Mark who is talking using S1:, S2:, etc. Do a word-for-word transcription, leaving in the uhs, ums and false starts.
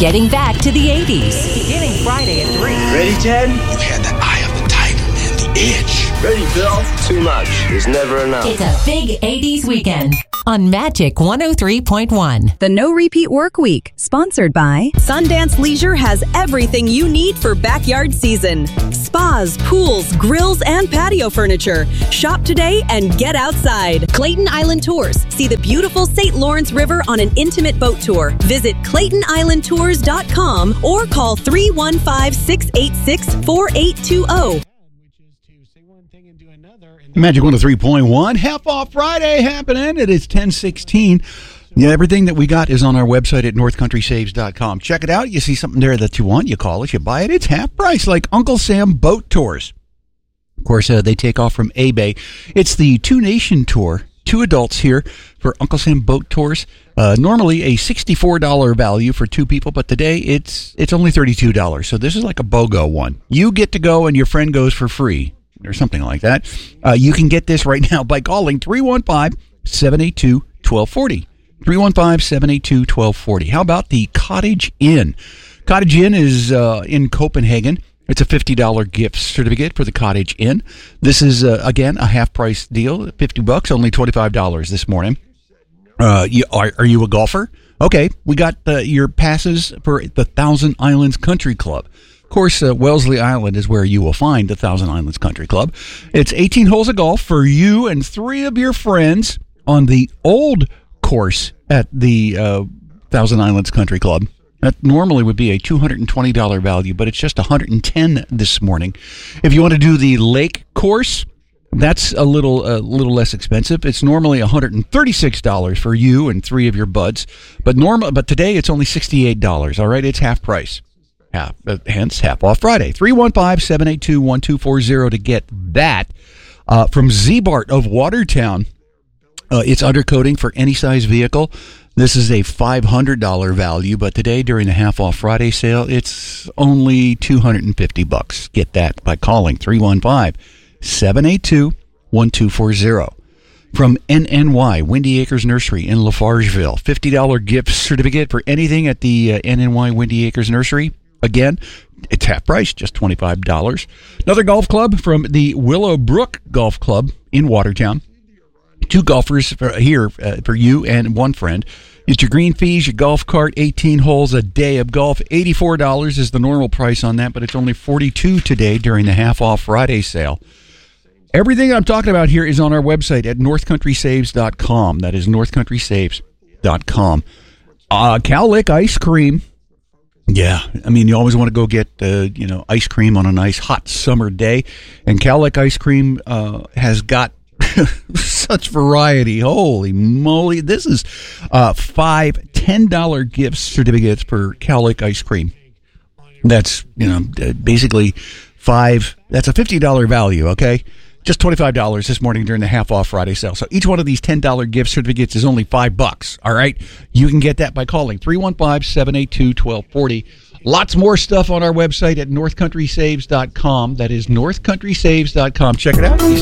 S1: Getting back to the eighties. Beginning Friday at three.
S2: Ready, Ted?
S3: You had the eye of the tiger and the edge.
S2: Ready, Bill? Too much is never enough.
S1: It's a big eighties weekend on Magic one oh three point one.
S4: The No Repeat Work Week, sponsored by Sundance Leisure, has everything you need for backyard season. Spas, pools, grills, and patio furniture. Shop today and get outside. Clayton Island Tours. See the beautiful Saint Lawrence River on an intimate boat tour. Visit clayton island tours dot com or call three one five, six eight six, four eight two zero.
S5: Magic one oh three point one, half off Friday happening. It is ten sixteen. Yeah, everything that we got is on our website at north country saves dot com. Check it out. You see something there that you want, you call us, you buy it. It's half price, like Uncle Sam Boat Tours. Of course, uh, they take off from A-Bay. It's the Two Nation Tour. Two adults here for Uncle Sam Boat Tours. Uh, normally a sixty-four dollars value for two people, but today it's it's only thirty-two dollars. So this is like a BOGO one. You get to go and your friend goes for free, or something like that. Uh, you can get this right now by calling three one five, seven eight two, one two four zero. three one five, seven eight two, one two four zero. How about the Cottage Inn? Cottage Inn is uh, in Copenhagen. It's a fifty dollars gift certificate for the Cottage Inn. This is, uh, again, a half-price deal. fifty bucks, only twenty-five dollars this morning. Uh, you, are, are you a golfer? Okay, we got uh, your passes for the Thousand Islands Country Club. Of course, uh, Wellesley Island is where you will find the Thousand Islands Country Club. It's eighteen holes of golf for you and three of your friends on the old course at the uh, Thousand Islands Country Club. That normally would be a two hundred twenty dollars value, but it's just one hundred ten dollars this morning. If you want to do the lake course, that's a little a little less expensive. It's normally one hundred thirty-six dollars for you and three of your buds, but normal. But today it's only sixty-eight dollars. All right, it's half price. Half, uh, hence half off Friday. three one five, seven eight two, one two four zero to get that. Uh, from Z-Bart of Watertown, uh, it's undercoating for any size vehicle. This is a five hundred dollars value, but today during the half off Friday sale, it's only two hundred fifty bucks. Get that by calling three one five, seven eight two, one two four zero. From N N Y, Windy Acres Nursery in Lafargeville, fifty dollars gift certificate for anything at the uh, N N Y Windy Acres Nursery. Again, it's half price, just twenty-five dollars. Another golf club from the Willowbrook Golf Club in Watertown. Two golfers for, here uh, for you and one friend. It's your green fees, your golf cart, eighteen holes, a day of golf. eighty-four dollars is the normal price on that, but it's only forty-two dollars today during the half-off Friday sale. Everything I'm talking about here is on our website at north country saves dot com. That is north country saves dot com. Uh, Cowlick Ice Cream. Yeah, I mean, you always want to go get, uh, you know, ice cream on a nice hot summer day. And Cowlick Ice Cream uh, has got such variety. Holy moly. This is uh, five ten dollars gift certificates for Cowlick Ice Cream. That's, you know, basically five. That's a fifty dollars value, okay? Just twenty-five dollars this morning during the half-off Friday sale. So each one of these ten dollars gift certificates is only five bucks, all right? You can get that by calling three one five, seven eight two, one two four zero. Lots more stuff on our website at north country saves dot com. That is north country saves dot com. Check it out.